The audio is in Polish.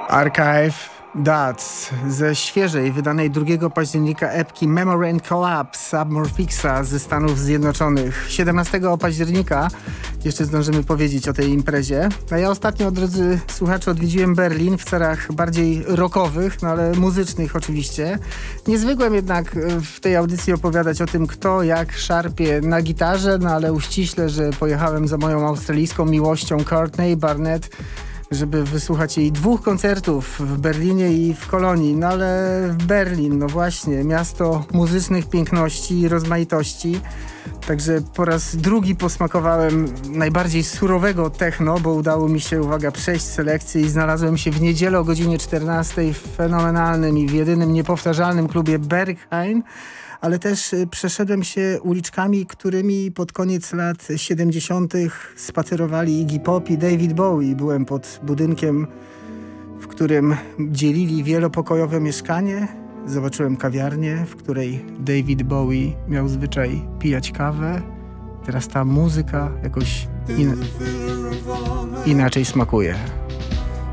Archive Dats ze świeżej wydanej 2 października epki Memory and Collapse Submorphixa ze Stanów Zjednoczonych. 17 października jeszcze zdążymy powiedzieć o tej imprezie. A ja ostatnio, drodzy słuchacze, odwiedziłem Berlin w celach bardziej rockowych, no ale muzycznych oczywiście. Nie zwykłem jednak w tej audycji opowiadać o tym, kto jak szarpie na gitarze, no ale uściślę, że pojechałem za moją australijską miłością Courtney Barnett, żeby wysłuchać jej 2 koncertów w Berlinie i w Kolonii. No ale w Berlin, no właśnie, miasto muzycznych piękności i rozmaitości. Także po raz drugi posmakowałem najbardziej surowego techno, bo udało mi się, uwaga, przejść selekcję i znalazłem się w niedzielę o godzinie 14 w fenomenalnym i w jedynym niepowtarzalnym klubie Berghain. Ale też przeszedłem się uliczkami, którymi pod koniec lat 70. spacerowali Iggy Pop i David Bowie. Byłem pod budynkiem, w którym dzielili wielopokojowe mieszkanie. Zobaczyłem kawiarnię, w której David Bowie miał zwyczaj pijać kawę. Teraz ta muzyka jakoś inaczej smakuje.